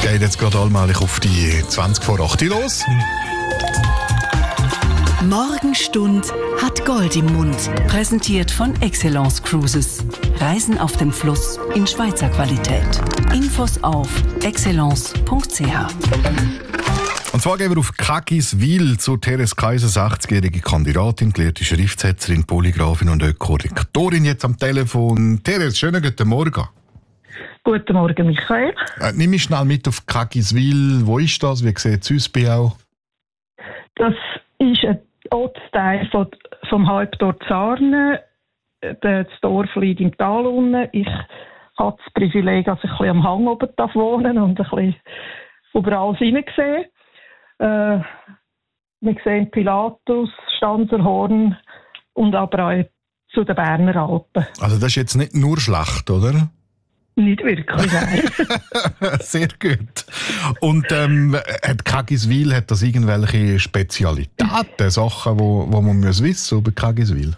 Geht jetzt gerade allmählich auf die 20 vor 8 los. Morgenstund hat Gold im Mund. Präsentiert von Excellence Cruises. Reisen auf dem Fluss in Schweizer Qualität. Infos auf excellence.ch. Und zwar gehen wir auf Kagiswil zu Therese Kaiser, 60-jährige Kandidatin, gelehrte Schriftsetzerin, Polygrafin und Korrektorin jetzt am Telefon. Therese, schönen guten Morgen. Guten Morgen, Michael. Nimm mich schnell mit auf Kagiswil. Wo ist das? Wie sieht es aus bei auch? Das ist ein Ortsteil vom Halbdorf Zarne. Das Dorf liegt im Tal unten. Ich habe das Privileg, dass ich ein bisschen am Hang oben wohnen und ein bisschen überall hineinsehe. Wir sehen Pilatus, Stanserhorn und aber auch zu den Berner Alpen. Also das ist jetzt nicht nur schlecht, oder? Nicht wirklich, nein. Sehr gut. Und hat Kagiswil, hat das irgendwelche Spezialitäten, Sachen, wo man wissen muss über Kagiswil?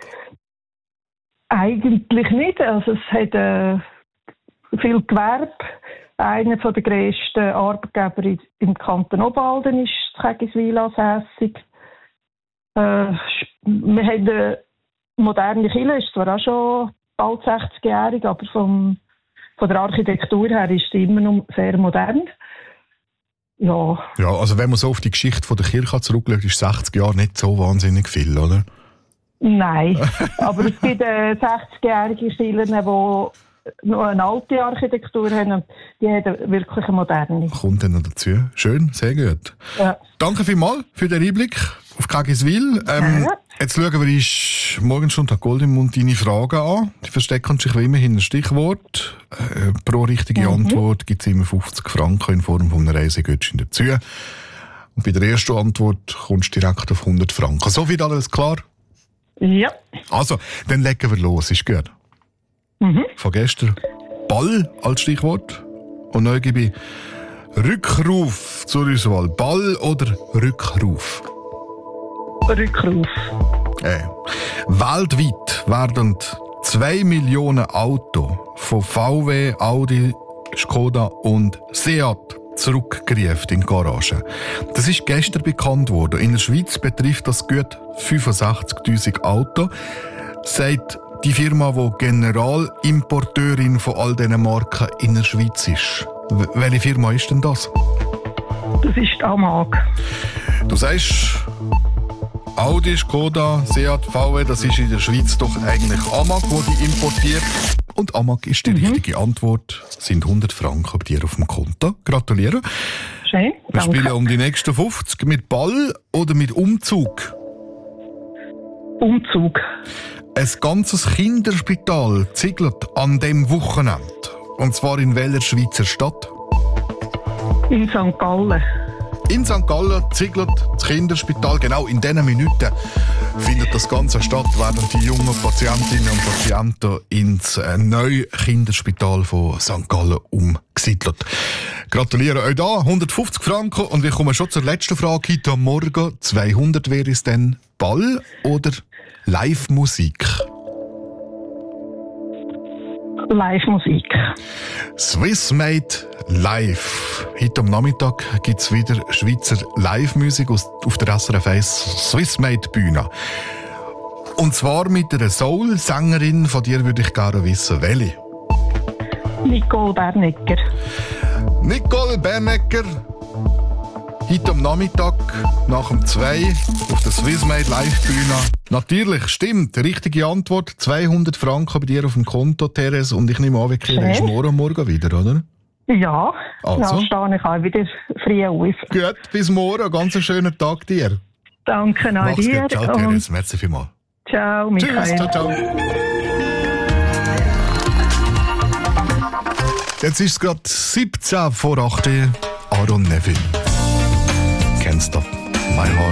Eigentlich nicht. Also es hat viel Gewerbe. Einer der grössten Arbeitgeber im Kanton Obwalden ist Kagiswil ansässig. Wir haben eine moderne Kirche, ist zwar auch schon bald 60-jährig, aber von der Architektur her ist sie immer noch sehr modern. Ja, also wenn man so auf die Geschichte von der Kirche zurückschaut, ist 60 Jahre nicht so wahnsinnig viel, oder? Nein, aber es gibt 60-jährige Kirchen, die noch eine alte Architektur haben, die haben wirklich eine moderne. Kommt dann noch dazu. Schön, sehr gut. Ja. Danke vielmals für den Einblick auf Kagiswil. Jetzt schauen wir uns Morgenstund Gold im Mund deine Fragen an. Die verstecken sich wie immer hinter ein Stichwort. Pro richtige Antwort gibt es immer 50 Franken in Form von einem Reisegutschein dazu. Und bei der ersten Antwort kommst du direkt auf 100 Franken. So viel alles klar? Ja. Also, dann legen wir los. Ist gut? Von gestern Ball als Stichwort. Und neu gebe ich Rückruf zur Auswahl. Ball oder Rückruf? Rückruf. Weltweit werden 2 Millionen Autos von VW, Audi, Skoda und Seat zurückgerufen in die Garage. Das ist gestern bekannt worden. In der Schweiz betrifft das gut 65'000 Autos. Sagt die Firma, die Generalimporteurin von all diesen Marken in der Schweiz ist. Welche Firma ist denn das? Das ist die AMAG. Du sagst, Audi, Skoda, Seat, VW, das ist in der Schweiz doch eigentlich AMAG, die die importiert. Und AMAG ist die richtige Antwort. Das sind 100 Franken bei dir auf dem Konto. Gratuliere. Schön, Wir danke. spielen um die nächsten 50 mit Ball oder mit Umzug. Umzug. Ein ganzes Kinderspital ziegelt an dem Wochenende. Und zwar in welcher Schweizer Stadt? In St. Gallen. In St. Gallen ziegelt das Kinderspital. Genau in diesen Minuten findet das Ganze statt, werden die jungen Patientinnen und Patienten ins neue Kinderspital von St. Gallen umgesiedelt. Gratuliere euch da, 150 Franken. Und wir kommen schon zur letzten Frage heute am Morgen. 200 wäre es denn Ball oder Live-Musik? Live-Musik. Swissmade Live. Heute am Nachmittag gibt es wieder Schweizer Live-Musik auf der SRF 1 Swissmade Bühne. Und zwar mit einer Soul-Sängerin, von dir würde ich gerne wissen, welche? Nicole Bernecker. Nicole Bernecker. Heute am Nachmittag nach dem 2 auf der Swissmade Live-Bühne. Natürlich, stimmt. Richtige Antwort. 200 Franken bei dir auf dem Konto, Therese. Und ich nehme an, wir kehren uns morgen wieder, oder? Ja, also. Dann stehe ich auch wieder früh auf. Gut, bis morgen. Ganz einen schönen Tag dir. Danke an Mach's dir. Gut. Ciao, Therese. Merci vielmals. Ciao, Michael. Tschüss, ciao, ciao. Jetzt ist es gerade 17 vor 8 Uhr. Aaron Neville. Kennst du? My Heart.